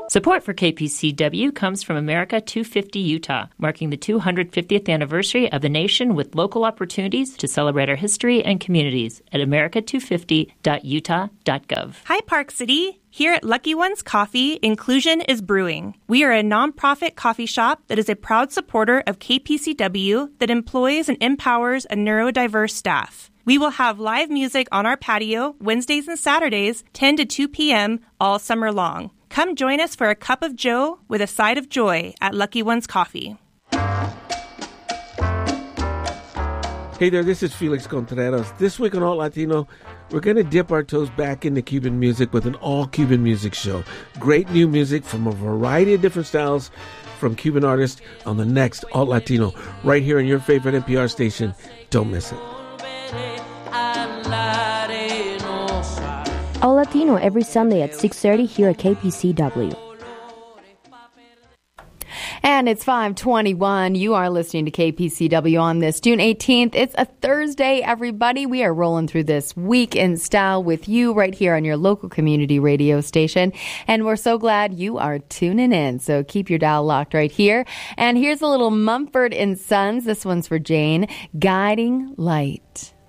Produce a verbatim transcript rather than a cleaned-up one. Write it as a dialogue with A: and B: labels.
A: Support for K P C W comes from America two fifty Utah, marking the two hundred fiftieth anniversary of the nation with local opportunities to celebrate our history and communities at america two fifty dot utah dot gov.
B: Hi, Park City. Here at Lucky Ones Coffee, inclusion is brewing. We are a nonprofit coffee shop that is a proud supporter of K P C W that employs and empowers a neurodiverse staff. We will have live music on our patio Wednesdays and Saturdays, ten to two p.m. all summer long. Come join us for a cup of joe with a side of joy at Lucky Ones Coffee.
C: Hey there, this is Felix Contreras. This week on Alt Latino, we're going to dip our toes back into Cuban music with an all-Cuban music show. Great new music from a variety of different styles from Cuban artists on the next Alt Latino, right here on your favorite N P R station. Don't miss it.
D: All Latino every Sunday at six thirty here at K P C W.
E: And it's five twenty-one. You are listening to K P C W on this June eighteenth. It's a Thursday, everybody. We are rolling through this week in style with you right here on your local community radio station. And we're so glad you are tuning in. So keep your dial locked right here. And here's a little Mumford and Sons. This one's for Jane. Guiding Light.